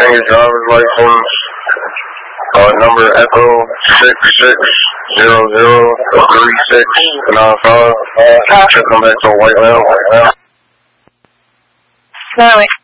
and your driver's license. Number Echo 66003695. Check them back to White Lamb. No,